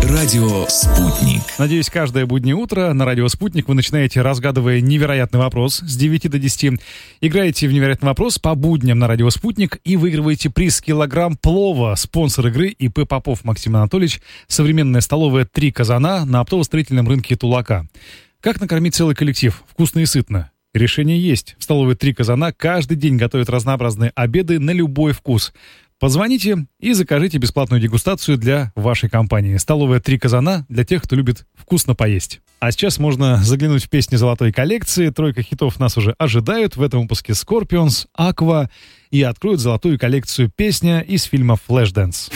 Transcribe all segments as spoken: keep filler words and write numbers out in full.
Радио «Спутник». Надеюсь, каждое буднее утро на радио «Спутник» вы начинаете, разгадывая невероятный вопрос с девяти до десяти. Играете в невероятный вопрос по будням на радио «Спутник» и выигрываете приз килограмм плова. Спонсор игры ИП Попов Максим Анатольевич. Современная столовая «Три казана» на оптово-строительном рынке Тулака. Как накормить целый коллектив? Вкусно и сытно. Решение есть. В столовой «Три казана» каждый день готовят разнообразные обеды на любой вкус. Позвоните и закажите бесплатную дегустацию для вашей компании. Столовая «Три казана» для тех, кто любит вкусно поесть. А сейчас можно заглянуть в песни золотой коллекции. Тройка хитов нас уже ожидают. В этом выпуске Scorpions, Aqua и откроют золотую коллекцию песня из фильма «Флэшдэнс».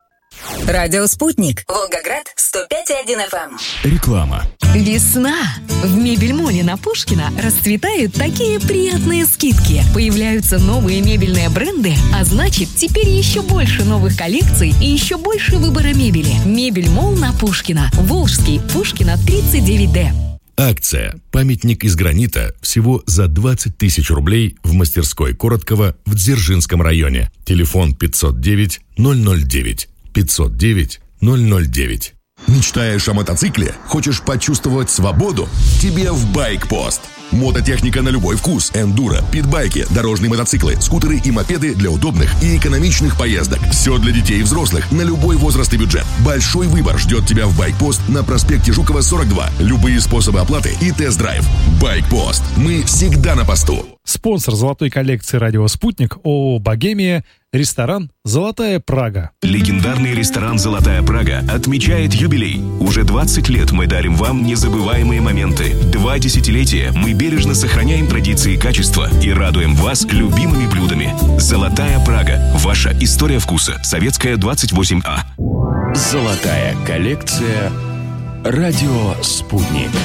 Радио «Спутник». Волгоград, сто пять и один эф эм. Реклама. Весна! В Мебель-моле на Пушкина расцветают такие приятные скидки. Появляются новые мебельные бренды, а значит, теперь еще больше новых коллекций и еще больше выбора мебели. Мебель-молл на Пушкина. Волжский, Пушкина, тридцать девять дэ. Акция «Памятник из гранита» всего за двадцать тысяч рублей в мастерской Короткова в Дзержинском районе. Телефон пятьсот девять ноль ноль девять. пятьсот девять ноль ноль девять. Мечтаешь о мотоцикле? Хочешь почувствовать свободу? Тебе в Байкпост. Мототехника на любой вкус. Эндуро, питбайки, дорожные мотоциклы, скутеры и мопеды для удобных и экономичных поездок. Все для детей и взрослых на любой возраст и бюджет. Большой выбор ждет тебя в Байкпост на проспекте Жукова, сорок два. Любые способы оплаты и тест-драйв. Байкпост. Мы всегда на посту. Спонсор золотой коллекции «Радио Спутник» ООО «Богемия», ресторан «Золотая Прага». Легендарный ресторан «Золотая Прага» отмечает юбилей. Уже двадцать лет мы дарим вам незабываемые моменты. Два десятилетия мы бережно сохраняем традиции качества и радуем вас любимыми блюдами. «Золотая Прага» – ваша история вкуса. Советская, двадцать восемь А. Золотая коллекция. Радио «Спутник».